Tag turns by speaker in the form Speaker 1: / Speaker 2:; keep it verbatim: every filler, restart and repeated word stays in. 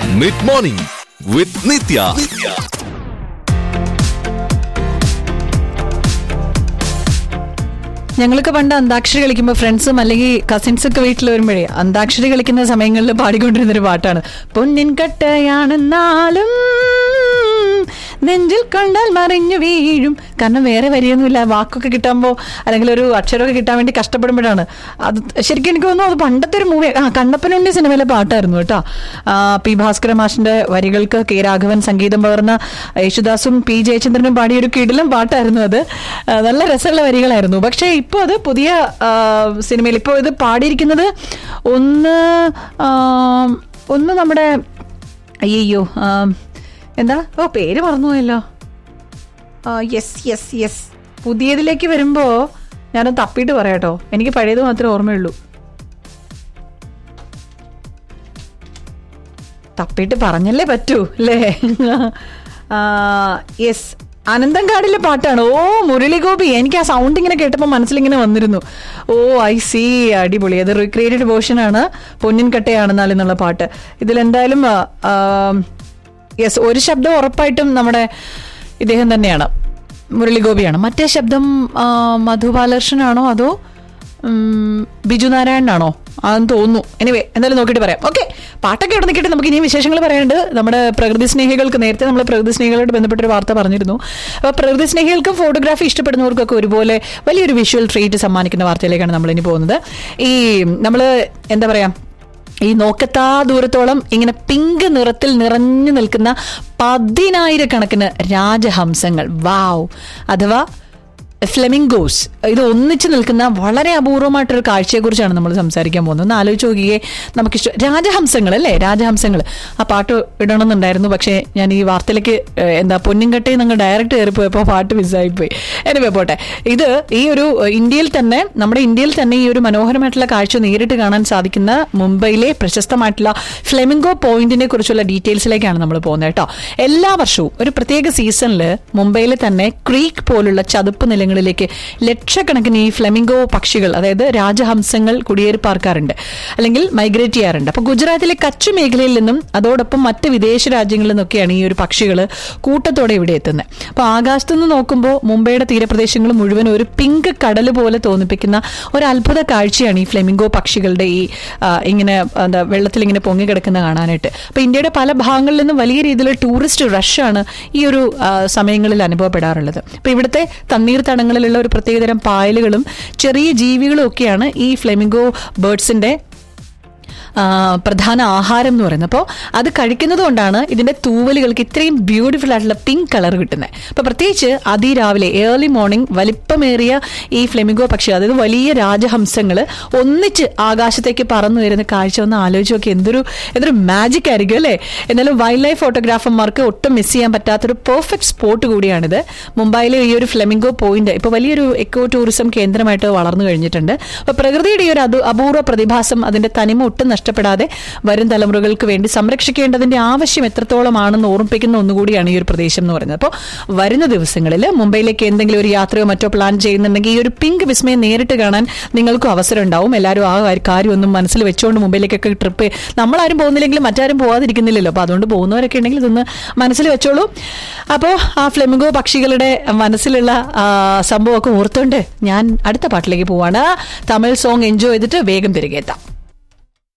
Speaker 1: Mid morning വിത്ത് നിത്യ.
Speaker 2: ഞങ്ങളൊക്കെ പണ്ട് അന്താക്ഷരി കളിക്കുമ്പോൾ ഫ്രണ്ട്സും അല്ലെങ്കിൽ കസിൻസ് ഒക്കെ വീട്ടിൽ വരുമ്പോഴേ അന്താക്ഷരി കളിക്കുന്ന സമയങ്ങളിൽ പാടിക്കൊണ്ടിരുന്നൊരു പാട്ടാണ്. പൊന്നിൻ കട്ടയാണെന്നാലും നെഞ്ചിൽ കണ്ടാൽ മറിഞ്ഞു വീഴും. കാരണം വേറെ വരിയൊന്നുമില്ല, വാക്കൊക്കെ കിട്ടാമ്പോൾ അല്ലെങ്കിൽ ഒരു അക്ഷരമൊക്കെ കിട്ടാൻ വേണ്ടി കഷ്ടപ്പെടുമ്പോഴാണ് അത്. ശരിക്കും എനിക്ക് തോന്നുന്നു അത് പണ്ടത്തെ ഒരു മൂവി, ആ കണ്ണപ്പനുണ്ണി സിനിമയിലെ പാട്ടായിരുന്നു കേട്ടോ. പി ഭാസ്കര മാഷിന്റെ വരികൾക്ക് കെ രാഘവൻ സംഗീതം പകർന്ന യേശുദാസും പി ജയചന്ദ്രനും പാടിയ ഒരു കിടിലം പാട്ടായിരുന്നു അത്. നല്ല രസമുള്ള വരികളായിരുന്നു. പക്ഷേ ഇപ്പോൾ അത് പുതിയ സിനിമയിൽ ഇപ്പോൾ ഇത് പാടിയിരിക്കുന്നത് ഒന്ന് ഒന്ന് നമ്മുടെ അയ്യോ എന്താ ഓ പേര് മറന്നുപോയല്ലോ. യെസ് യെസ് യെസ് പുതിയതിലേക്ക് വരുമ്പോൾ ഞാനത് തപ്പിയിട്ട് പറയാട്ടോ, എനിക്ക് പഴയത് മാത്രമേ ഓർമ്മയുള്ളൂ. തപ്പിയിട്ട് പറഞ്ഞല്ലേ പറ്റൂ അല്ലേ. യെസ് അനന്തങ്കാടിലെ പാട്ടാണ്. ഓ മുരളിഗോപി, എനിക്ക് ആ സൗണ്ട് ഇങ്ങനെ കേട്ടപ്പോൾ മനസ്സിലിങ്ങനെ വന്നിരുന്നു. ഓ ഐ സി, അടിപൊളി. അത് റീക്രിയേറ്റഡ് വേർഷൻ ആണ്, പൊന്നിൻ കട്ടയാണെന്നാൽ എന്നുള്ള പാട്ട്. ഇതിലെന്തായാലും യെസ് ഒരു ശബ്ദം ഉറപ്പായിട്ടും നമ്മുടെ ഇദ്ദേഹം തന്നെയാണ്, മുരളിഗോപിയാണ്. മറ്റേ ശബ്ദം മധു ബാലകൃഷ്ണനാണോ അതോ ബിജു നാരായണനാണോ അതെന്ന് തോന്നുന്നു. എനിവേ എന്തായാലും നോക്കിയിട്ട് പറയാം. ഓക്കെ, പാട്ടൊക്കെ ഇവിടെ നിൽക്കിയിട്ട് നമുക്ക് ഇനിയും വിശേഷങ്ങൾ പറയാനുണ്ട്. നമ്മുടെ പ്രകൃതി സ്നേഹികൾക്ക് നേരത്തെ നമ്മൾ പ്രകൃതി സ്നേഹികളോട് ബന്ധപ്പെട്ടൊരു വാർത്ത പറഞ്ഞിരുന്നു. അപ്പോൾ പ്രകൃതി സ്നേഹികൾക്കും ഫോട്ടോഗ്രാഫി ഇഷ്ടപ്പെടുന്നവർക്കൊക്കെ ഒരുപോലെ വലിയൊരു വിഷ്വൽ ട്രീറ്റ് സമ്മാനിക്കുന്ന വാർത്തയിലേക്കാണ് നമ്മളിനി പോകുന്നത്. ഈ നമ്മൾ എന്താ പറയുക, ഈ നോക്കത്താ ദൂരത്തോളം ഇങ്ങനെ പിങ്ക് നിറത്തിൽ നിറഞ്ഞു നിൽക്കുന്ന പതിനായിരക്കണക്കിന് രാജഹംസങ്ങൾ, വാവ്, അഥവാ ഫ്ലെമിംഗോസ്, ഇത് ഒന്നിച്ച് നിൽക്കുന്ന വളരെ അപൂർവമായിട്ടൊരു കാഴ്ചയെക്കുറിച്ചാണ് നമ്മൾ സംസാരിക്കാൻ പോകുന്നത്. ഒന്ന് ആലോചിച്ച് നോക്കിയേ, നമുക്കിഷ്ടം രാജഹംസങ്ങൾ അല്ലേ, രാജഹംസങ്ങൾ. ആ പാട്ട് ഇടണമെന്നുണ്ടായിരുന്നു, പക്ഷേ ഞാൻ ഈ വാർത്തയിലേക്ക് എന്താ പൊന്നിൻകട്ടയിൽ നിങ്ങൾ ഡയറക്റ്റ് കയറിപ്പോയപ്പോൾ പാട്ട് മിസ്സായിപ്പോയി. എനിവേ പോട്ടെ. ഇത് ഈ ഒരു ഇന്ത്യയിൽ തന്നെ, നമ്മുടെ ഇന്ത്യയിൽ തന്നെ ഈ ഒരു മനോഹരമായിട്ടുള്ള കാഴ്ച നേരിട്ട് കാണാൻ സാധിക്കുന്ന മുംബൈയിലെ പ്രശസ്തമായിട്ടുള്ള ഫ്ലെമിംഗോ പോയിന്റിനെ കുറിച്ചുള്ള ഡീറ്റെയിൽസിലേക്കാണ് നമ്മൾ പോകുന്നത് കേട്ടോ. എല്ലാ വർഷവും ഒരു പ്രത്യേക സീസണിൽ മുംബൈയിലെ തന്നെ ക്രീക്ക് പോലുള്ള ചതുപ്പ് നില ിലേക്ക് ലക്ഷക്കണക്കിന് ഈ ഫ്ലെമിംഗോ പക്ഷികൾ, അതായത് രാജഹംസങ്ങൾ കുടിയേറി പാർക്കാറുണ്ട് അല്ലെങ്കിൽ മൈഗ്രേറ്റ് ചെയ്യാറുണ്ട്. അപ്പൊ ഗുജറാത്തിലെ കച്ച് മേഖലയിൽ നിന്നും അതോടൊപ്പം മറ്റ് വിദേശ രാജ്യങ്ങളിൽ നിന്നൊക്കെയാണ് ഈ ഒരു പക്ഷികൾ കൂട്ടത്തോടെ ഇവിടെ എത്തുന്നത്. അപ്പൊ ആകാശത്തു നിന്ന് നോക്കുമ്പോൾ മുംബൈയുടെ തീരപ്രദേശങ്ങൾ മുഴുവൻ ഒരു പിങ്ക് കടൽ പോലെ തോന്നിപ്പിക്കുന്ന ഒരു അത്ഭുത കാഴ്ചയാണ് ഈ ഫ്ലെമിംഗോ പക്ഷികളുടെ ഈ ഇങ്ങനെ എന്താ വെള്ളത്തിൽ ഇങ്ങനെ പൊങ്ങിക്കിടക്കുന്ന കാണാനായിട്ട്. അപ്പൊ ഇന്ത്യയുടെ പല ഭാഗങ്ങളിൽ നിന്നും വലിയ രീതിയിലുള്ള ടൂറിസ്റ്റ് റഷാണ് ഈ ഒരു സമയങ്ങളിൽ അനുഭവപ്പെടാറുള്ളത്. അപ്പൊ ഇവിടുത്തെ തണ്ണീർത്തട ങ്ങളിലുള്ള ഒരു പ്രത്യേകതരം പായലുകളും ചെറിയ ജീവികളും ഒക്കെയാണ് ഈ ഫ്ലെമിംഗോ ബേർഡ്സിന്റെ പ്രധാന ആഹാരം എന്ന് പറയുന്നത്. അപ്പോൾ അത് കഴിക്കുന്നത് കൊണ്ടാണ് ഇതിന്റെ തൂവലുകൾക്ക് ഇത്രയും ബ്യൂട്ടിഫുൾ ആയിട്ടുള്ള പിങ്ക് കളർ കിട്ടുന്നത്. അപ്പൊ പ്രത്യേകിച്ച് അതിരാവിലെ ഏർലി മോർണിംഗ് വലിപ്പമേറിയ ഈ ഫ്ലെമിംഗോ പക്ഷി, അതായത് വലിയ രാജഹംസങ്ങൾ ഒന്നിച്ച് ആകാശത്തേക്ക് പറന്നു വരുന്ന കാഴ്ച ഒന്ന് ആലോചിച്ച് നോക്കി, എന്തൊരു എന്തൊരു മാജിക് ആയിരിക്കും അല്ലേ. എന്നാലും വൈൽഡ് ലൈഫ് ഫോട്ടോഗ്രാഫർമാർക്ക് ഒട്ടും മിസ് ചെയ്യാൻ പറ്റാത്തൊരു പെർഫെക്റ്റ് സ്പോട്ട് കൂടിയാണിത്. മുംബൈയിലെ ഈ ഒരു ഫ്ലെമിംഗോ പോയിന്റ് ഇപ്പോൾ വലിയൊരു എക്കോ ടൂറിസം കേന്ദ്രമായിട്ട് വളർന്നു കഴിഞ്ഞിട്ടുണ്ട്. അപ്പൊ പ്രകൃതിയുടെ ഈ ഒരു അത് അപൂർവ പ്രതിഭാസം അതിന്റെ തനിമ ഒട്ടും നഷ്ടപ്പെടാതെ വരും തലമുറകൾക്ക് വേണ്ടി സംരക്ഷിക്കേണ്ടതിന്റെ ആവശ്യം എത്രത്തോളമാണെന്ന് ഓർമ്മിപ്പിക്കുന്ന ഒന്നുകൂടിയാണ് ഈ ഒരു പ്രദേശം എന്ന് പറയുന്നത്. അപ്പോൾ വരുന്ന ദിവസങ്ങളിൽ മുംബൈയിലേക്ക് എന്തെങ്കിലും ഒരു യാത്രയോ മറ്റോ പ്ലാൻ ചെയ്യുന്നുണ്ടെങ്കിൽ ഈ ഒരു പിങ്ക് വിസ്മയം നേരിട്ട് കാണാൻ നിങ്ങൾക്കും അവസരം ഉണ്ടാവും. എല്ലാവരും ആ കാര്യം ഒന്നും മനസ്സിൽ വെച്ചുകൊണ്ട് മുംബൈയിലേക്കൊക്കെ ട്രിപ്പ്, നമ്മളാരും പോകുന്നില്ലെങ്കിലും മറ്റാരും പോകാതിരിക്കുന്നില്ലല്ലോ. അപ്പോൾ അതുകൊണ്ട് പോകുന്നവരൊക്കെ ഉണ്ടെങ്കിൽ ഇതൊന്ന് മനസ്സിൽ വെച്ചോളൂ. അപ്പോൾ ആ ഫ്ലെമിംഗോ പക്ഷികളുടെ മനസ്സിലുള്ള സംഭവമൊക്കെ ഓർത്തുകൊണ്ട് ഞാൻ അടുത്ത പാട്ടിലേക്ക് പോവാണ്. തമിഴ് സോങ് എൻജോയ് ചെയ്തിട്ട് വേഗം തിരികെ എത്താം.